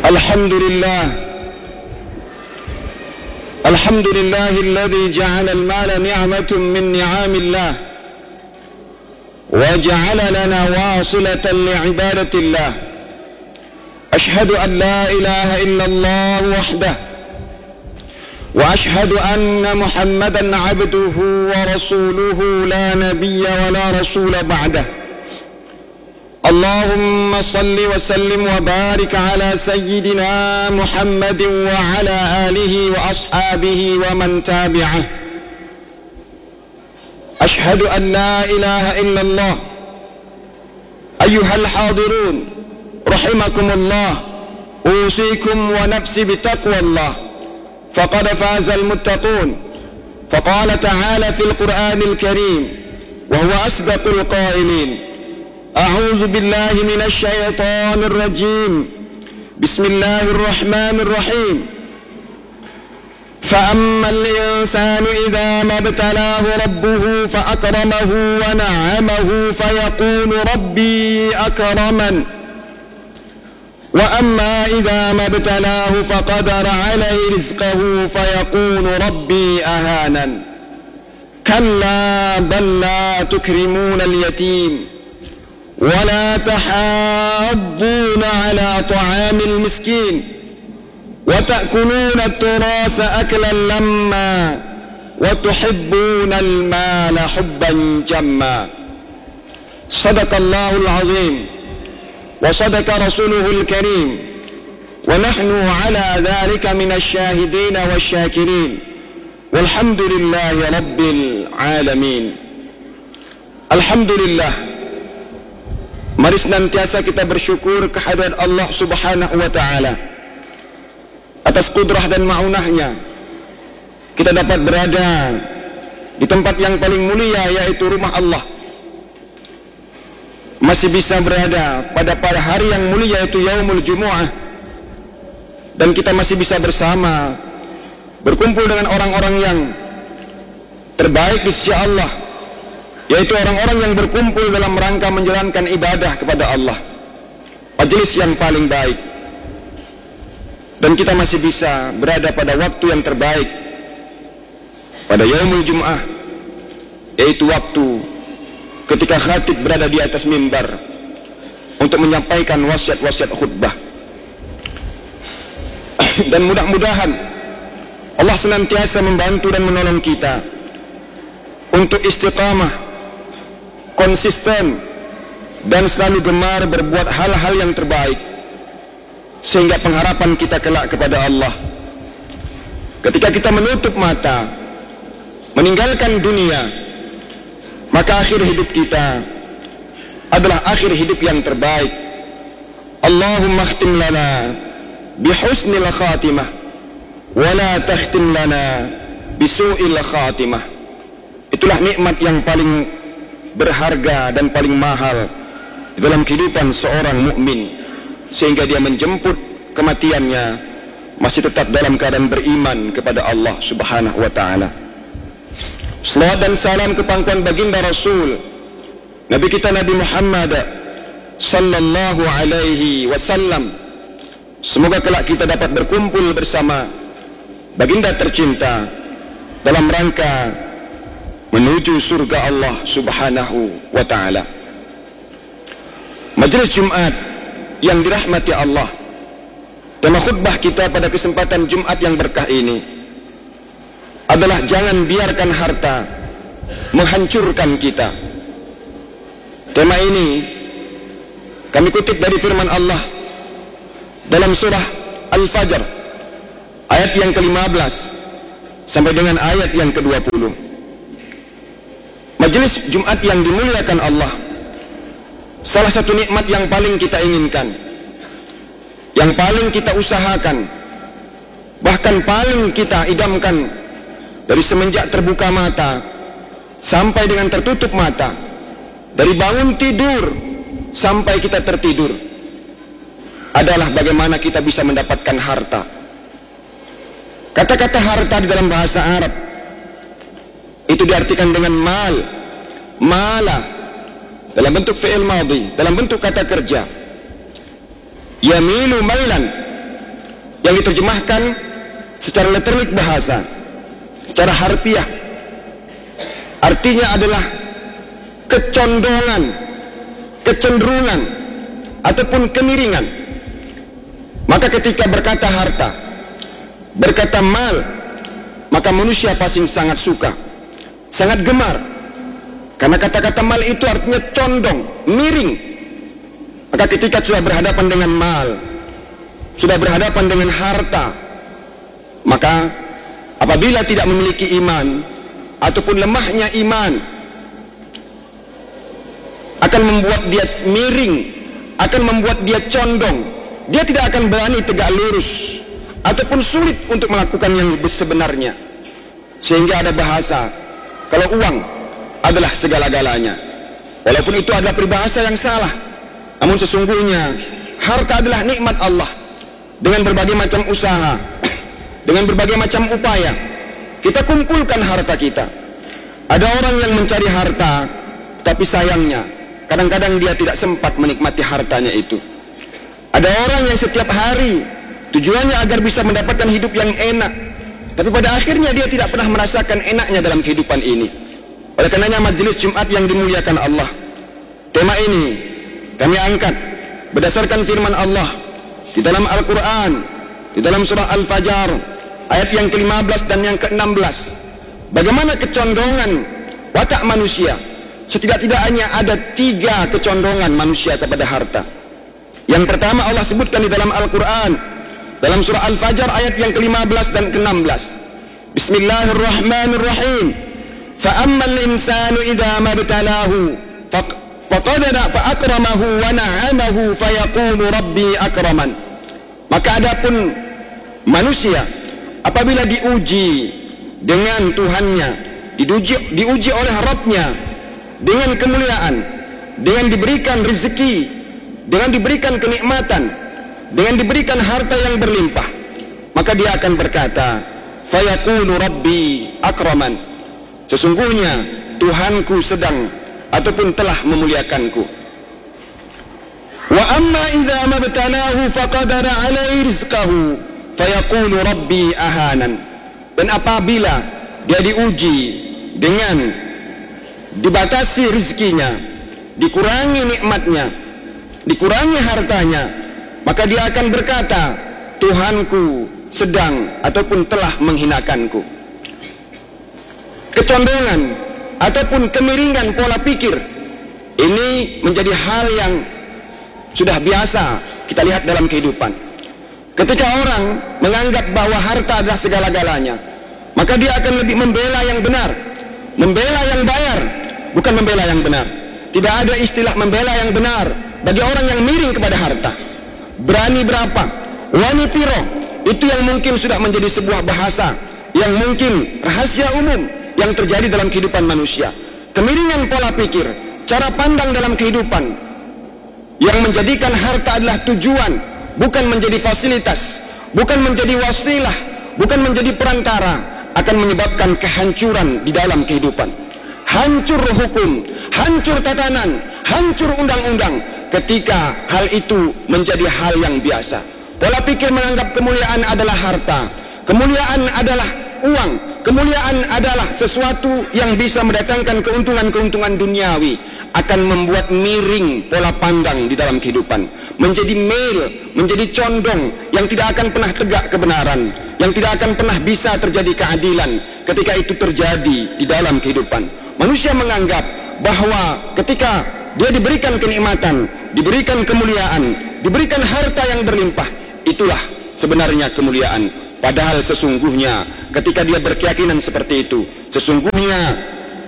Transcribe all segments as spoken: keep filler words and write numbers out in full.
الحمد لله الحمد لله الذي جعل المال نعمة من نعم الله وجعل لنا واصلة لعبادة الله. أشهد أن لا إله إلا الله وحده وأشهد أن محمدا عبده ورسوله لا نبي ولا رسول بعده. اللهم صل وسلم وبارك على سيدنا محمد وعلى آله وأصحابه ومن تابعه. أشهد أن لا إله إلا الله. أيها الحاضرون رحمكم الله، أوصيكم ونفسي بتقوى الله، فقد فاز المتقون. فقال تعالى في القرآن الكريم وهو أصدق القائلين: أعوذ بالله من الشيطان الرجيم، بسم الله الرحمن الرحيم. فأما الإنسان إذا ما ابتلاه ربه فأكرمه ونعمه فيقول ربي أكرمن، وأما إذا ما ابتلاه فقدر عليه رزقه فيقول ربي أهانن. كلا بل لا تكرمون اليتيم ولا تحاضون على طعام المسكين وتأكلون التراث أكلا لما وتحبون المال حبا جما. صدق الله العظيم وصدق رسوله الكريم، ونحن على ذلك من الشاهدين والشاكرين، والحمد لله رب العالمين. Alhamdulillah, mari senantiasa kita bersyukur kehadirat Allah Subhanahu wa taala atas kudrah dan ma'unahnya. Kita dapat berada di tempat yang paling mulia, yaitu rumah Allah. Masih bisa berada pada pada hari yang mulia, yaitu Yaumul Jumu'ah, dan kita masih bisa bersama berkumpul dengan orang-orang yang terbaik di sisi Allah, yaitu orang-orang yang berkumpul dalam rangka menjalankan ibadah kepada Allah, majelis yang paling baik. Dan kita masih bisa berada pada waktu yang terbaik, pada Yaumul Jum'ah, yaitu waktu ketika khatib berada di atas mimbar untuk menyampaikan wasiat-wasiat khutbah. Dan mudah-mudahan Allah senantiasa membantu dan menolong kita untuk istiqamah, konsisten, dan selalu gemar berbuat hal-hal yang terbaik, sehingga pengharapan kita kelak kepada Allah ketika kita menutup mata meninggalkan dunia, maka akhir hidup kita adalah akhir hidup yang terbaik. Allahumma khtim lana bihusnil khatimah wa la takhtim lana bisu'il khatimah. Itulah nikmat yang paling berharga dan paling mahal di dalam kehidupan seorang mukmin, sehingga dia menjemput kematiannya masih tetap dalam keadaan beriman kepada Allah Subhanahu wa taala. Selawat dan salam ke pangkuan baginda Rasul Nabi kita Nabi Muhammad sallallahu alaihi wasallam. Semoga kelak kita dapat berkumpul bersama baginda tercinta dalam rangka menuju surga Allah Subhanahu wa taala. Majelis Jumat yang dirahmati Allah, tema khutbah kita pada kesempatan Jumat yang berkah ini adalah jangan biarkan harta menghancurkan kita. Tema ini kami kutip dari firman Allah dalam surah Al-Fajr ayat yang ke lima belas sampai dengan ayat yang ke dua puluh. Majelis Jumat yang dimuliakan Allah, salah satu nikmat yang paling kita inginkan, yang paling kita usahakan, bahkan paling kita idamkan dari semenjak terbuka mata sampai dengan tertutup mata, dari bangun tidur sampai kita tertidur, adalah bagaimana kita bisa mendapatkan harta. Kata-kata harta di dalam bahasa Arab itu diartikan dengan mal, mala, dalam bentuk fi'il madhi, dalam bentuk kata kerja. Yamilu mailan, yang diterjemahkan secara letterlik bahasa, secara harfiah, artinya adalah kecondongan, kecenderungan, ataupun kemiringan. Maka ketika berkata harta, berkata mal, maka manusia pasti sangat suka, sangat gemar, karena kata-kata mal itu artinya condong, miring. Maka ketika sudah berhadapan dengan mal, sudah berhadapan dengan harta, maka apabila tidak memiliki iman ataupun lemahnya iman, akan membuat dia miring, akan membuat dia condong. Dia tidak akan berani tegak lurus, ataupun sulit untuk melakukan yang sebenarnya. Sehingga ada bahasa, kalau uang adalah segala-galanya. Walaupun itu adalah peribahasa yang salah, namun sesungguhnya harta adalah nikmat Allah. Dengan berbagai macam usaha, dengan berbagai macam upaya, kita kumpulkan harta kita. Ada orang yang mencari harta, tapi sayangnya kadang-kadang dia tidak sempat menikmati hartanya itu. Ada orang yang setiap hari tujuannya agar bisa mendapatkan hidup yang enak, tapi pada akhirnya dia tidak pernah merasakan enaknya dalam kehidupan ini. Oleh karenanya majelis Jumat yang dimuliakan Allah, tema ini kami angkat berdasarkan firman Allah di dalam Al-Quran, di dalam surah Al-Fajar ayat yang ke lima belas dan yang ke enam belas. Bagaimana kecondongan watak manusia. Setidak-tidaknya ada tiga kecondongan manusia kepada harta. Yang pertama Allah sebutkan di dalam Al-Quran, dalam surah Al-Fajar ayat yang ke lima belas dan ke enam belas. Bismillahirrahmanirrahim. Fa'ammal insanu idza mabtalahu faqadara fa'akramahu wa na'amahu fayaqulu rabbi akraman. Maka adapun manusia apabila diuji dengan Tuhannya, diuji, diuji oleh Rabbnya dengan kemuliaan, dengan diberikan rezeki, dengan diberikan kenikmatan, dengan diberikan harta yang berlimpah, maka dia akan berkata, fayaqulu rabbi akraman. Sesungguhnya Tuhanku sedang ataupun telah memuliakanku. Wa amma idza mabtalahu faqadara alaihi rizqahu fayaqulu rabbi ahanan. Dan apabila dia diuji dengan dibatasi rezekinya, dikurangi nikmatnya, dikurangi hartanya, maka dia akan berkata, Tuhanku sedang ataupun telah menghinakanku. Kecondongan ataupun kemiringan pola pikir ini menjadi hal yang sudah biasa kita lihat dalam kehidupan. Ketika orang menganggap bahwa harta adalah segala-galanya, maka dia akan lebih membela yang benar, membela yang bayar, bukan membela yang benar. Tidak ada istilah membela yang benar bagi orang yang miring kepada harta. Berani berapa, wani piro, itu yang mungkin sudah menjadi sebuah bahasa yang mungkin rahasia umum yang terjadi dalam kehidupan manusia. Kemiringan pola pikir, cara pandang dalam kehidupan yang menjadikan harta adalah tujuan, bukan menjadi fasilitas, bukan menjadi wasilah, bukan menjadi perantara, akan menyebabkan kehancuran di dalam kehidupan. Hancur hukum, hancur tatanan, hancur undang-undang ketika hal itu menjadi hal yang biasa. Pola pikir menganggap kemuliaan adalah harta, kemuliaan adalah uang, kemuliaan adalah sesuatu yang bisa mendatangkan keuntungan-keuntungan duniawi, akan membuat miring pola pandang di dalam kehidupan, menjadi mil, menjadi condong yang tidak akan pernah tegak kebenaran, yang tidak akan pernah bisa terjadi keadilan ketika itu terjadi di dalam kehidupan. Manusia menganggap bahwa ketika dia diberikan kenikmatan, diberikan kemuliaan, diberikan harta yang berlimpah, itulah sebenarnya kemuliaan. Padahal sesungguhnya ketika dia berkeyakinan seperti itu, sesungguhnya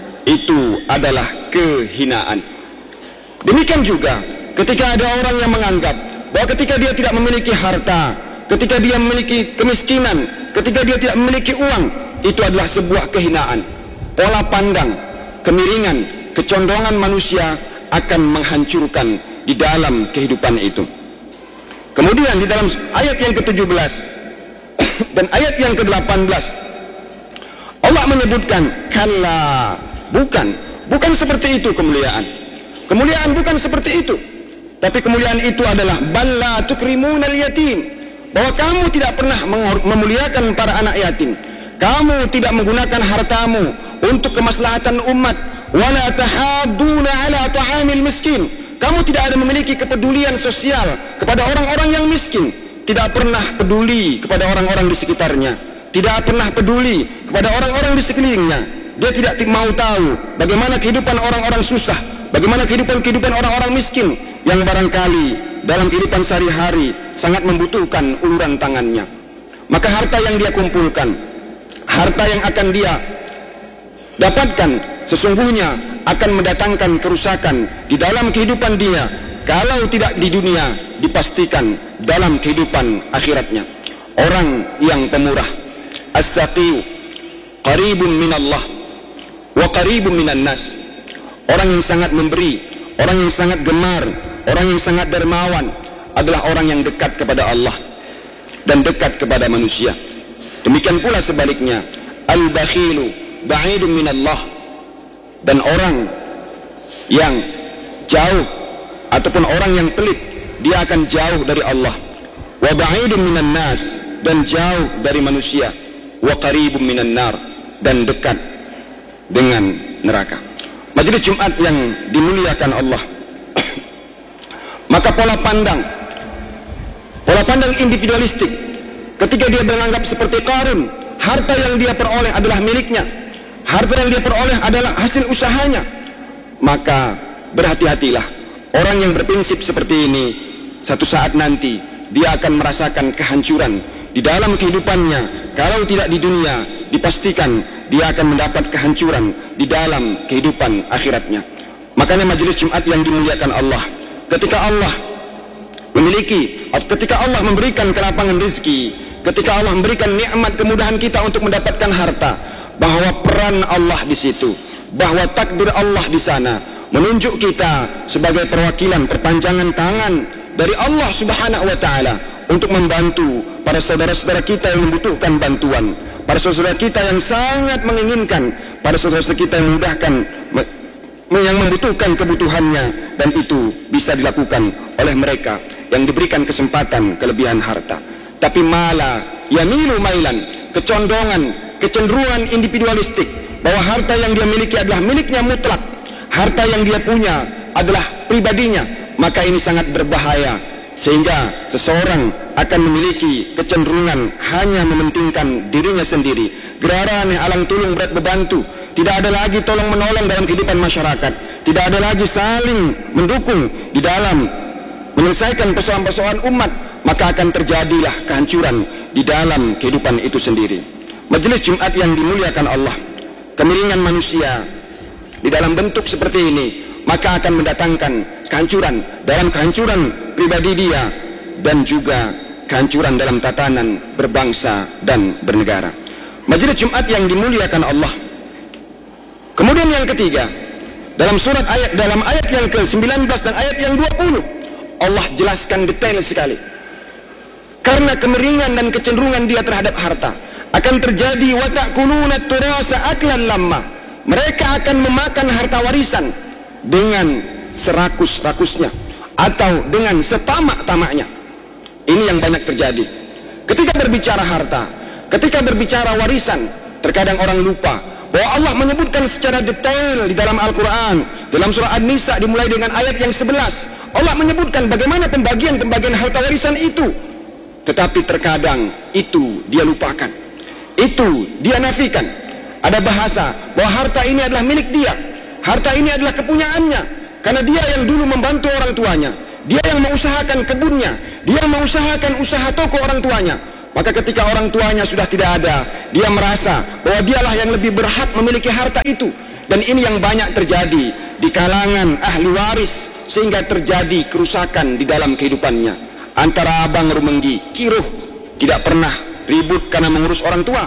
itu adalah kehinaan. Demikian juga ketika ada orang yang menganggap bahwa ketika dia tidak memiliki harta, ketika dia memiliki kemiskinan, ketika dia tidak memiliki uang, itu adalah sebuah kehinaan. Pola pandang, kemiringan, kecondongan manusia akan menghancurkan di dalam kehidupan itu. Kemudian di dalam ayat yang ke tujuh belas dan ayat yang ke delapan belas Allah menyebutkan, kalla, bukan, bukan seperti itu kemuliaan. Kemuliaan bukan seperti itu. Tapi kemuliaan itu adalah balla tukrimunal yatim, bahwa kamu tidak pernah memuliakan para anak yatim, kamu tidak menggunakan hartamu untuk kemaslahatan umat, wala tahadduna ala ta'amil miskin, kamu tidak ada memiliki kepedulian sosial kepada orang-orang yang miskin, tidak pernah peduli kepada orang-orang di sekitarnya, tidak pernah peduli kepada orang-orang di sekelilingnya. Dia tidak mau tahu bagaimana kehidupan orang-orang susah, bagaimana kehidupan-kehidupan orang-orang miskin yang barangkali dalam kehidupan sehari-hari sangat membutuhkan uluran tangannya. Maka harta yang dia kumpulkan, harta yang akan dia dapatkan, sesungguhnya akan mendatangkan kerusakan di dalam kehidupan dia, kalau tidak di dunia, dipastikan dalam kehidupan akhiratnya. Orang yang pemurah, as-saqiyu qaribun minallah wa qaribun minan nas, orang yang sangat memberi, orang yang sangat gemar, orang yang sangat dermawan adalah orang yang dekat kepada Allah dan dekat kepada manusia. Demikian pula sebaliknya, al-bakhilu ba'idun minallah, dan orang yang jauh ataupun orang yang pelit, dia akan jauh dari Allah. Wa ba'idun minan nas, dan jauh dari manusia. Wa qaribun minan nar, dan dekat dengan neraka. Majelis Jumat yang dimuliakan Allah, maka pola pandang pola pandang individualistik ketika dia menganggap seperti Qarun, harta yang dia peroleh adalah miliknya, harta yang dia peroleh adalah hasil usahanya, maka berhati-hatilah. Orang yang berprinsip seperti ini, satu saat nanti dia akan merasakan kehancuran di dalam kehidupannya. Kalau tidak di dunia, dipastikan dia akan mendapat kehancuran di dalam kehidupan akhiratnya. Makanya majelis Jumat yang dimuliakan Allah, ketika Allah memiliki, ketika Allah memberikan kelapangan rezeki, ketika Allah memberikan nikmat kemudahan kita untuk mendapatkan harta, bahwa peran Allah di situ, bahwa takdir Allah di sana menunjuk kita sebagai perwakilan, perpanjangan tangan dari Allah Subhanahu wa taala untuk membantu para saudara-saudara kita yang membutuhkan bantuan, para saudara kita yang sangat menginginkan, para saudara kita yang memudahkan, yang membutuhkan kebutuhannya, dan itu bisa dilakukan oleh mereka yang diberikan kesempatan kelebihan harta. Tapi malah yamilu mailan, kecondongan, kecenderungan individualistik, bahwa harta yang dia miliki adalah miliknya mutlak, harta yang dia punya adalah pribadinya, maka ini sangat berbahaya, sehingga seseorang akan memiliki kecenderungan hanya mementingkan dirinya sendiri. Gerarane alang tulung berat bebantu, tidak ada lagi tolong menolong dalam kehidupan masyarakat, tidak ada lagi saling mendukung di dalam menyelesaikan persoalan-persoalan umat, maka akan terjadilah kehancuran di dalam kehidupan itu sendiri. Majelis Jumat yang dimuliakan Allah, kemiringan manusia di dalam bentuk seperti ini maka akan mendatangkan kehancuran dalam kehancuran pribadi dia, dan juga kehancuran dalam tatanan berbangsa dan bernegara. Majelis Jumat yang dimuliakan Allah, kemudian yang ketiga, dalam surat ayat dalam ayat yang ke sembilan belas dan ayat yang dua puluh, Allah jelaskan detail sekali. Karena kemiringan dan kecenderungan dia terhadap harta, akan terjadi wa ta'kuluna turasa aklan lamma, mereka akan memakan harta warisan dengan serakus-rakusnya atau dengan setamak-tamaknya. Ini yang banyak terjadi. Ketika berbicara harta, ketika berbicara warisan, terkadang orang lupa bahwa Allah menyebutkan secara detail di dalam Al-Quran, dalam surah An-Nisa dimulai dengan ayat yang sebelas, Allah menyebutkan bagaimana pembagian-pembagian harta warisan itu. Tetapi terkadang itu dia lupakan, itu dia nafikan. Ada bahasa bahwa harta ini adalah milik dia, harta ini adalah kepunyaannya, karena dia yang dulu membantu orang tuanya, dia yang mengusahakan kebunnya, dia yang mengusahakan usaha toko orang tuanya. Maka ketika orang tuanya sudah tidak ada, dia merasa bahwa dialah yang lebih berhak memiliki harta itu. Dan ini yang banyak terjadi di kalangan ahli waris, sehingga terjadi kerusakan di dalam kehidupannya. Antara abang rumenggi, kiruh, tidak pernah ribut karena mengurus orang tua,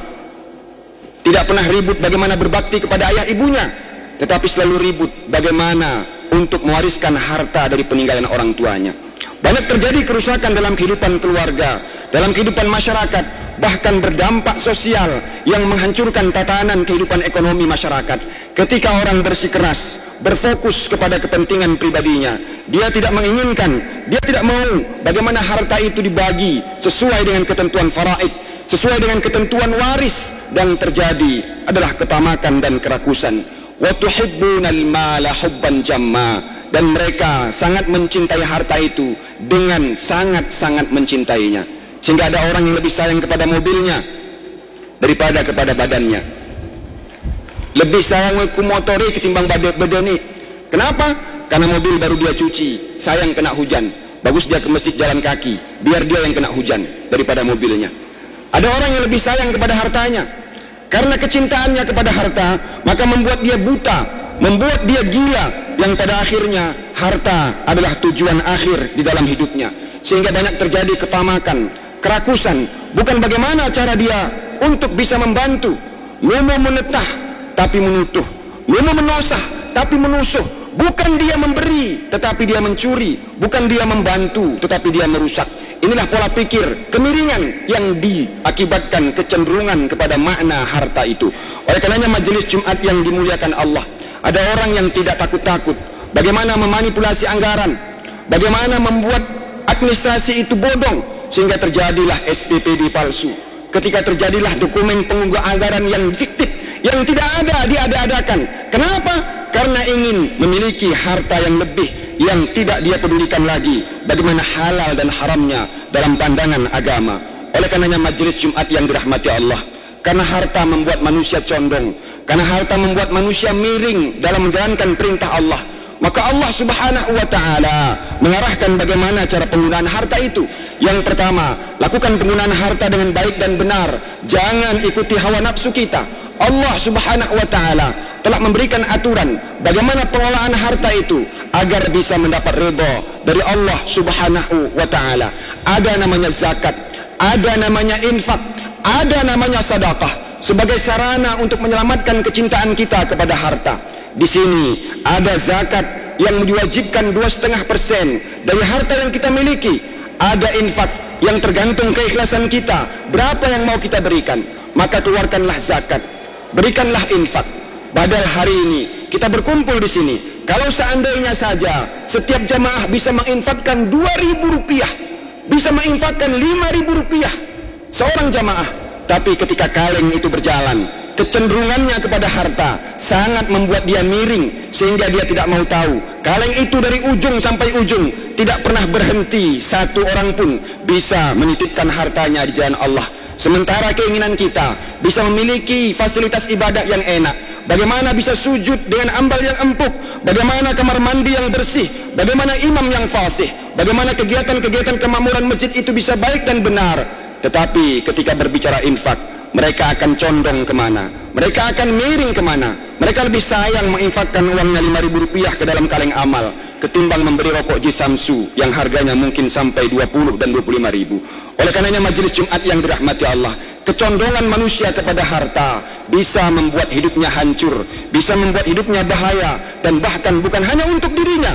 tidak pernah ribut bagaimana berbakti kepada ayah ibunya, tetapi selalu ribut bagaimana untuk mewariskan harta dari peninggalan orang tuanya. Banyak terjadi kerusakan dalam kehidupan keluarga, dalam kehidupan masyarakat, bahkan berdampak sosial yang menghancurkan tatanan kehidupan ekonomi masyarakat. Ketika orang bersikeras, berfokus kepada kepentingan pribadinya, dia tidak menginginkan, dia tidak mau bagaimana harta itu dibagi sesuai dengan ketentuan faraid, sesuai dengan ketentuan waris, dan terjadi adalah ketamakan dan kerakusan. Wa tuhibbunal mala hubban jamma, dan mereka sangat mencintai harta itu dengan sangat-sangat mencintainya, sehingga ada orang yang lebih sayang kepada mobilnya daripada kepada badannya, lebih sayang ku motori ketimbang badani. Kenapa? Karena mobil baru dia cuci, sayang kena hujan, bagus dia ke masjid jalan kaki, biar dia yang kena hujan daripada mobilnya. Ada orang yang lebih sayang kepada hartanya, karena kecintaannya kepada harta maka membuat dia buta, membuat dia gila, yang pada akhirnya harta adalah tujuan akhir di dalam hidupnya, sehingga banyak terjadi ketamakan, kerakusan. Bukan bagaimana cara dia untuk bisa membantu, mau menetah tapi menutuh, mau menosah tapi menusuk. Bukan dia memberi tetapi dia mencuri, bukan dia membantu tetapi dia merusak. Inilah pola pikir kemiringan yang diakibatkan kecenderungan kepada makna harta itu. Oleh karenanya majelis Jumat yang dimuliakan Allah, ada orang yang tidak takut-takut bagaimana memanipulasi anggaran, bagaimana membuat administrasi itu bodong, sehingga terjadilah S P P D palsu, ketika terjadilah dokumen pengunggah anggaran yang fiktif, yang tidak ada, diada-adakan. Kenapa? Karena ingin memiliki harta yang lebih, yang tidak dia pedulikan lagi bagaimana halal dan haramnya dalam pandangan agama. Oleh karenanya majelis Jumat yang dirahmati Allah, karena harta membuat manusia condong, karena harta membuat manusia miring dalam menjalankan perintah Allah, maka Allah subhanahu wa ta'ala mengarahkan bagaimana cara penggunaan harta itu. Yang pertama, lakukan penggunaan harta dengan baik dan benar, jangan ikuti hawa nafsu kita. Allah subhanahu wa ta'ala telah memberikan aturan bagaimana pengelolaan harta itu agar bisa mendapat ridha dari Allah subhanahu wa ta'ala. Ada namanya zakat, ada namanya infak, ada namanya sedekah sebagai sarana untuk menyelamatkan kecintaan kita kepada harta. Di sini ada zakat yang diwajibkan dua koma lima persen dari harta yang kita miliki. Ada infak yang tergantung keikhlasan kita, berapa yang mau kita berikan, maka keluarkanlah zakat, berikanlah infak. Padahal hari ini kita berkumpul di sini, kalau seandainya saja setiap jamaah bisa menginfakkan dua ribu rupiah, bisa menginfakkan lima ribu rupiah seorang jamaah, tapi ketika kaleng itu berjalan, kecenderungannya kepada harta sangat membuat dia miring, sehingga dia tidak mau tahu kaleng itu dari ujung sampai ujung tidak pernah berhenti, satu orang pun bisa menitipkan hartanya di jalan Allah. Sementara keinginan kita bisa memiliki fasilitas ibadah yang enak, bagaimana bisa sujud dengan ambal yang empuk, bagaimana kamar mandi yang bersih, bagaimana imam yang fasih, bagaimana kegiatan-kegiatan kemakmuran masjid itu bisa baik dan benar. Tetapi ketika berbicara infak, mereka akan condong kemana? Mereka akan miring kemana? Mereka lebih sayang menginfakkan uangnya lima ribu rupiah ke dalam kaleng amal ketimbang memberi rokok Jisamsu yang harganya mungkin sampai dua puluh dan dua puluh lima ribu. Oleh karenanya majelis Jumat yang dirahmati Allah, kecondongan manusia kepada harta bisa membuat hidupnya hancur, bisa membuat hidupnya bahaya, dan bahkan bukan hanya untuk dirinya,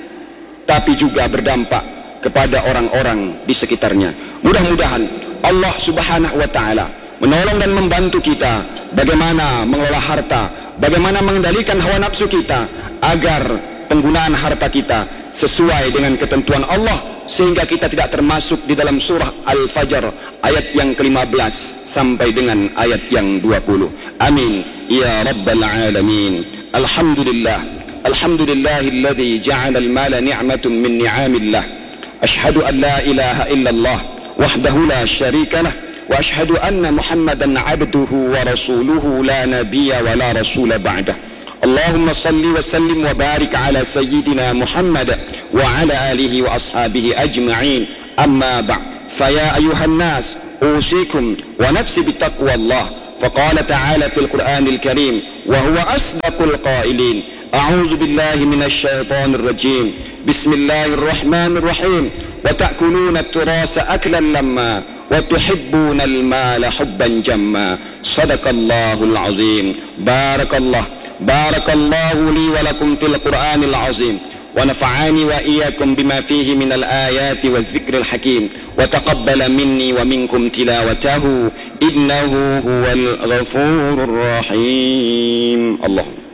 tapi juga berdampak kepada orang-orang di sekitarnya. Mudah-mudahan Allah subhanahu wa ta'ala menolong dan membantu kita bagaimana mengelola harta, bagaimana mengendalikan hawa nafsu kita, agar penggunaan harta kita sesuai dengan ketentuan Allah, sehingga kita tidak termasuk di dalam surah Al-Fajr ayat yang ke lima belas sampai dengan ayat yang dua puluh. Amin ya rabbal alamin. Alhamdulillah, alhamdulillahilladzi ja'ala al-mala ni'matun min ni'amillah. Ashhadu an la ilaha illallah wahdahu la syarika lah, wa ashhadu anna Muhammadan 'abduhu wa rasuluhu la nabiyya wa la rasula ba'dah. Allahumma salli wa sallim wa barik ala sayyidina Muhammad wa ala alihi wa ashabihi ajma'in. Amma ba'd, faya ayuhan nas, usikum wa nafsi bittaqwallah. Faqala ta'ala fil Qur'anil Karim wa huwa asdaqul qailin. A'udzu billahi minasy syaithanir rajim. Bismillahirrahmanirrahim. Wa ta'kuluna at-turasa aklan lamma wa tuhibbuna al-mala hubban jamma. Shadaqallahul azim. Barakallah بارك الله لي ولكم في القرآن العظيم، ونفعني وإياكم بما فيه من الآيات والذكر الحكيم، وتقبل مني ومنكم تلاوته إنه هو الغفور الرحيم. اللهم